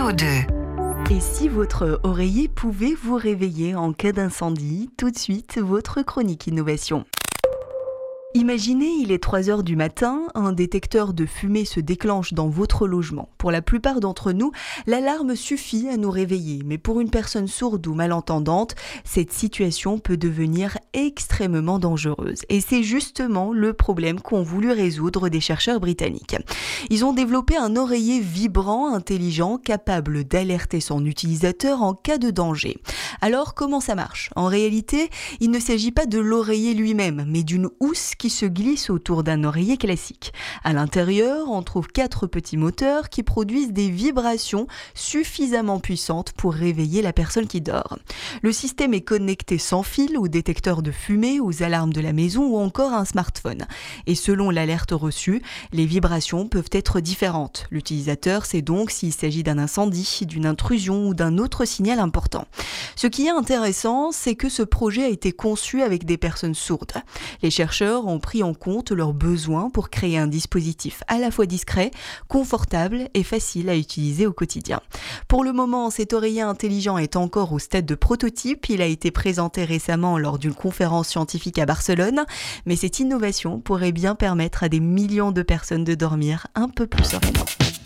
numéro 2. Et si votre oreiller pouvait vous réveiller en cas d'incendie, tout de suite, votre chronique innovation. Imaginez, il est 3h du matin, un détecteur de fumée se déclenche dans votre logement. Pour la plupart d'entre nous, l'alarme suffit à nous réveiller, mais pour une personne sourde ou malentendante, cette situation peut devenir extrêmement dangereuse. Et c'est justement le problème qu'ont voulu résoudre des chercheurs britanniques. Ils ont développé un oreiller vibrant, intelligent, capable d'alerter son utilisateur en cas de danger. Alors, comment ça marche ? En réalité, il ne s'agit pas de l'oreiller lui-même, mais d'une housse qui se glisse autour d'un oreiller classique. À l'intérieur, on trouve 4 petits moteurs qui produisent des vibrations suffisamment puissantes pour réveiller la personne qui dort. Le système est connecté sans fil au détecteur de fumée, aux alarmes de la maison ou encore à un smartphone. Et selon l'alerte reçue, les vibrations peuvent être différentes. L'utilisateur sait donc s'il s'agit d'un incendie, d'une intrusion ou d'un autre signal important. Ce qui est intéressant, c'est que ce projet a été conçu avec des personnes sourdes. Les chercheurs ont pris en compte leurs besoins pour créer un dispositif à la fois discret, confortable et facile à utiliser au quotidien. Pour le moment, cet oreiller intelligent est encore au stade de prototype. Il a été présenté récemment lors d'une conférence scientifique à Barcelone, mais cette innovation pourrait bien permettre à des millions de personnes de dormir un peu plus sereinement.